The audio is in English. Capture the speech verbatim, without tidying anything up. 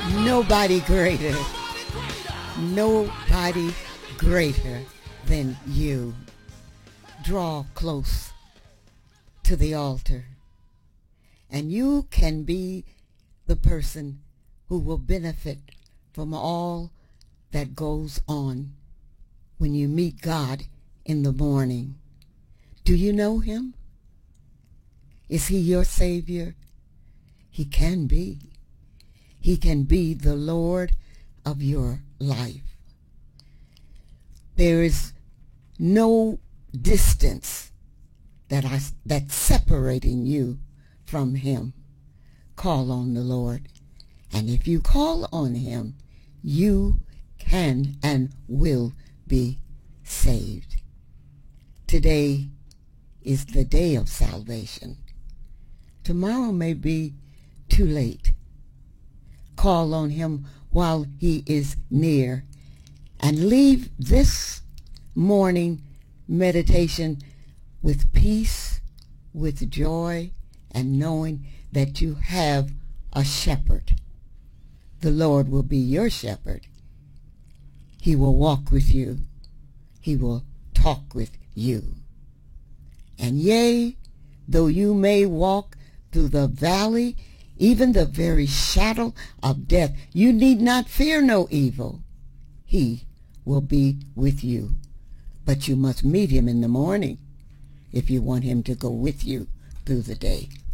Nobody greater. Nobody greater than you. Draw close to the altar, and you can be the person who will benefit from all that goes on when you meet God in the morning. Do you know him? Is he your Savior? He can be. He can be the Lord of your life. There is no distance that I, that's separating you from him. Call on the Lord. And if you call on him, you can and will be saved. Today is the day of salvation. Tomorrow may be too late. Call on him while he is near, and leave this morning meditation with peace, with joy, and knowing that you have a shepherd. The Lord will be your shepherd. He will walk with you. He will talk with you. And yea, though you may walk through the valley, even the very shadow of death, you need not fear no evil. He will be with you. But you must meet him in the morning if you want him to go with you through the day.